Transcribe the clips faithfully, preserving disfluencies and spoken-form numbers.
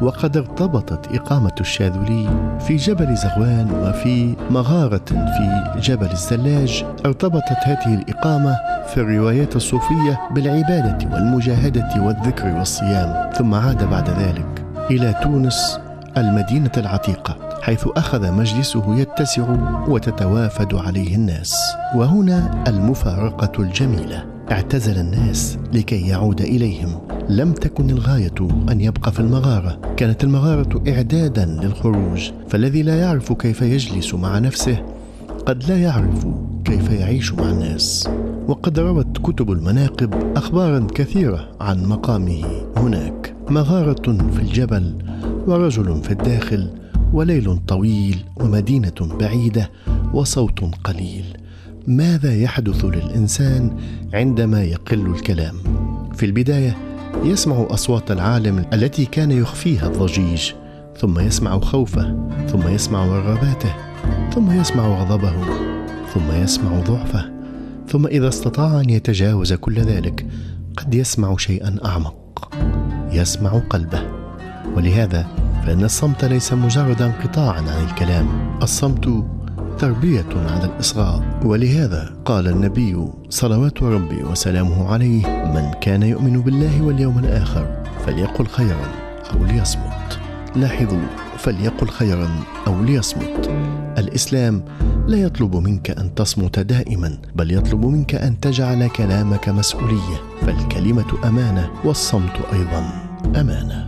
وقد ارتبطت إقامة الشاذلي في جبل زغوان وفي مغارة في جبل الزلاج. ارتبطت هذه الإقامة في الروايات الصوفية بالعبادة والمجاهدة والذكر والصيام، ثم عاد بعد ذلك إلى تونس المدينة العتيقة، حيث أخذ مجلسه يتسع وتتوافد عليه الناس. وهنا المفارقة الجميلة، اعتزل الناس لكي يعود إليهم. لم تكن الغاية أن يبقى في المغارة، كانت المغارة إعدادا للخروج، فالذي لا يعرف كيف يجلس مع نفسه قد لا يعرف كيف يعيش مع الناس. وقد روت كتب المناقب أخبارا كثيرة عن مقامه هناك. مغارة في الجبل، ورجل في الداخل، وليل طويل، ومدينة بعيدة، وصوت قليل. ماذا يحدث للإنسان عندما يقل الكلام؟ في البداية يسمع أصوات العالم التي كان يخفيها الضجيج، ثم يسمع خوفه، ثم يسمع رغباته، ثم يسمع غضبه، ثم يسمع ضعفه، ثم إذا استطاع أن يتجاوز كل ذلك قد يسمع شيئا أعمق، يسمع قلبه. ولهذا فإن الصمت ليس مجرد انقطاعا عن الكلام، الصمت تربية على الإصغاء. ولهذا قال النبي صلوات ربي وسلامه عليه: من كان يؤمن بالله واليوم الآخر فليقل خيرا أو ليصمت. لاحظوا، فليقل خيرا أو ليصمت. الإسلام لا يطلب منك أن تصمت دائما، بل يطلب منك أن تجعل كلامك مسؤولية، فالكلمة أمانة، والصمت أيضا أمانة.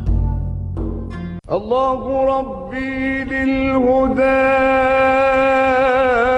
الله ربي للهدى